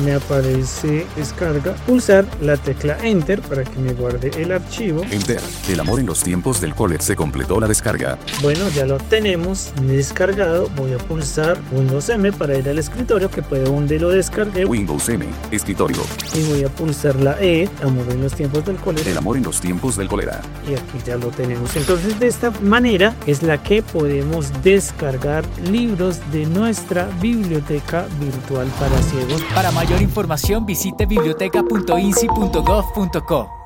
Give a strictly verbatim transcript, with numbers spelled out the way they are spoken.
me aparece descarga, pulsar la tecla Enter para que me guarde el archivo. Enter. El amor en los tiempos del cole. Se completó la descarga. Bueno, ya lo tenemos descargado. Voy a pulsar Windows M para ir al escritorio, que fue donde lo descargué. Windows M, escritorio. Y voy a pulsar la E, amor en los tiempos del cólera. El amor en los tiempos del cólera. Y aquí ya lo tenemos. Entonces, de esta manera es la que podemos descargar libros de nuestra biblioteca virtual para ciegos. Para mayor información visite biblioteca punto insi punto gov punto co.